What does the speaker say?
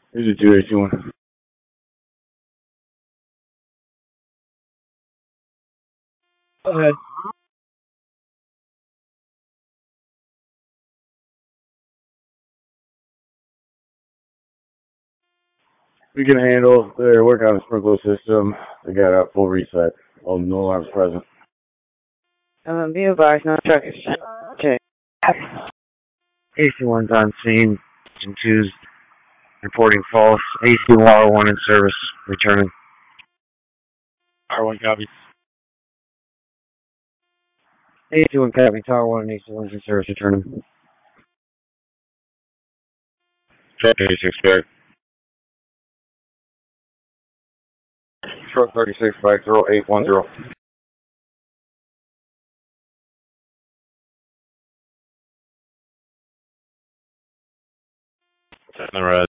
Here's a 281. Okay. We can handle. They're working on a sprinkler system. They got a full reset. Oh, no alarms present. Be advised, no truck is okay. AC1's on scene. And 2's reporting false. AC1 in service. Returning. R1 copy. AC1 copy. Tower 1 and AC1's in service. Returning. Truck 86 back. Truck 36 back 0810. Setting the res.